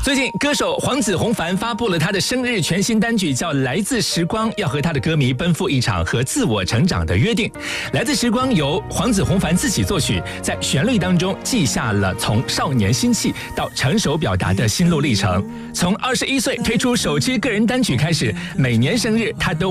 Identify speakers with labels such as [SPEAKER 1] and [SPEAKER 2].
[SPEAKER 1] 最近，歌手黄子弘凡发布了他的生日全新单曲，叫《来自时光》，要和他的歌迷奔赴一场和自我成长的约定。《来自时光》由黄子弘凡自己作曲，在旋律当中记下了从少年心气到成熟表达的心路历程。从21岁推出首支个人单曲开始，每年生日他都